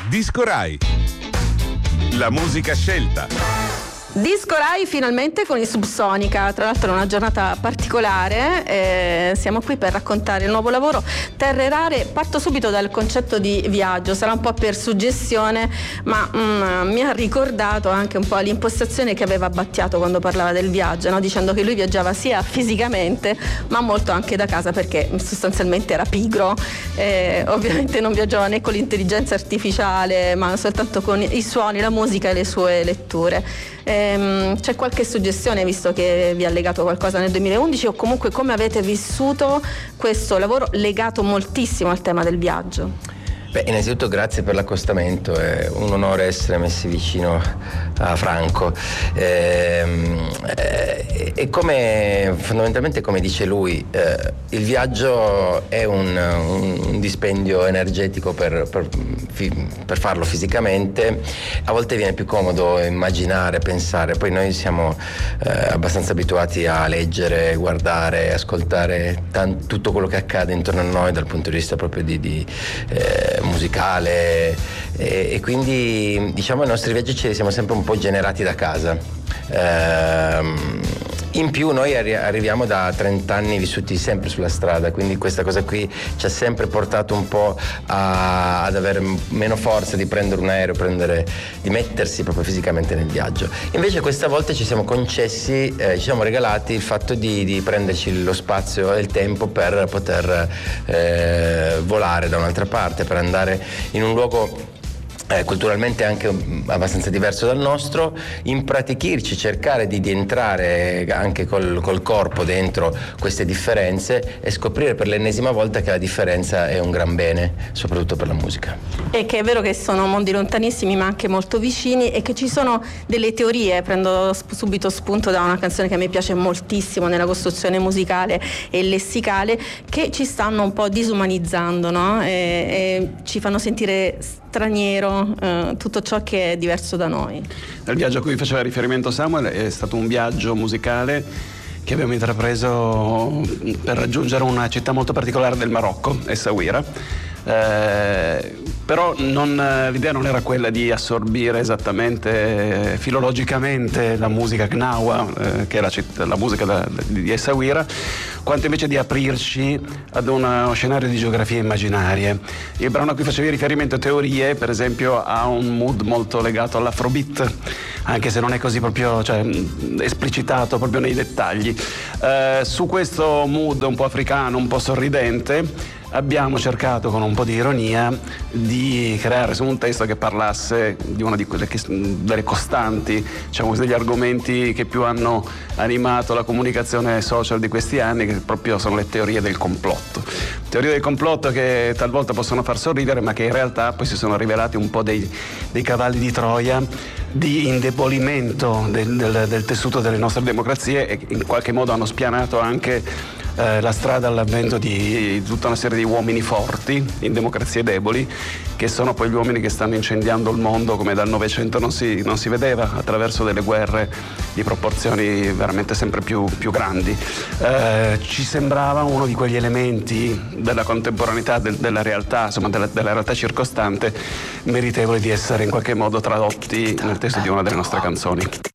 Disco Rai. La musica scelta. Disco Rai finalmente con i Subsonica, tra l'altro è una giornata particolare, siamo qui per raccontare il nuovo lavoro Terre Rare. Parto subito dal concetto di viaggio, sarà un po' per suggestione, ma mi ha ricordato anche un po' l'impostazione che aveva Battiato quando parlava del viaggio, no? Dicendo che lui viaggiava sia fisicamente ma molto anche da casa, perché sostanzialmente era pigro, ovviamente non viaggiava né con l'intelligenza artificiale ma soltanto con i suoni, la musica e le sue letture. C'è qualche suggestione, visto che vi ha legato qualcosa nel 2011, o comunque come avete vissuto questo lavoro legato moltissimo al tema del viaggio? Beh, innanzitutto grazie per l'accostamento, è un onore essere messi vicino a Franco. E fondamentalmente come dice lui, il viaggio è un dispendio energetico per farlo fisicamente. A volte viene più comodo immaginare, pensare, poi noi siamo abbastanza abituati a leggere, guardare, ascoltare tutto quello che accade intorno a noi dal punto di vista proprio di musicale, e quindi diciamo ai nostri viaggi ci siamo sempre un po' generati da casa. In più noi arriviamo da 30 anni vissuti sempre sulla strada, quindi questa cosa qui ci ha sempre portato un po' ad avere meno forza di prendere un aereo, di mettersi proprio fisicamente nel viaggio. Invece questa volta ci siamo concessi, ci siamo regalati il fatto di prenderci lo spazio e il tempo per poter volare da un'altra parte, per andare in un luogo culturalmente anche abbastanza diverso dal nostro, impratichirci, cercare di entrare anche col corpo dentro queste differenze e scoprire per l'ennesima volta che la differenza è un gran bene, soprattutto per la musica. E che è vero che sono mondi lontanissimi ma anche molto vicini, e che ci sono delle teorie. Prendo subito spunto da una canzone che a me piace moltissimo nella costruzione musicale e lessicale, che ci stanno un po' disumanizzando, no? E ci fanno sentire straniero tutto ciò che è diverso da noi. Il viaggio a cui faceva riferimento Samuel è stato un viaggio musicale che abbiamo intrapreso per raggiungere una città molto particolare del Marocco, Essaouira. Però l'idea non era quella di assorbire esattamente filologicamente la musica Gnawa, che è la musica di Essaouira, quanto invece di aprirci ad uno scenario di geografie immaginarie. Il brano a cui facevi riferimento, Teorie, per esempio, ha un mood molto legato all'afrobeat, anche se non è così proprio, esplicitato proprio nei dettagli. Su questo mood un po' africano, un po' sorridente, abbiamo cercato con un po' di ironia di creare un testo che parlasse di una di quelle delle costanti, degli argomenti che più hanno animato la comunicazione social di questi anni, che proprio sono le teorie del complotto. Teorie del complotto che talvolta possono far sorridere, ma che in realtà poi si sono rivelati un po' dei cavalli di Troia di indebolimento del tessuto delle nostre democrazie, e in qualche modo hanno spianato anche la strada all'avvento di tutta una serie di uomini forti in democrazie deboli, che sono poi gli uomini che stanno incendiando il mondo come dal Novecento non si vedeva, attraverso delle guerre di proporzioni veramente sempre più grandi. Ci sembrava uno di quegli elementi della contemporaneità, della realtà, insomma della realtà circostante, meritevoli di essere in qualche modo tradotti nel testo di una delle nostre canzoni.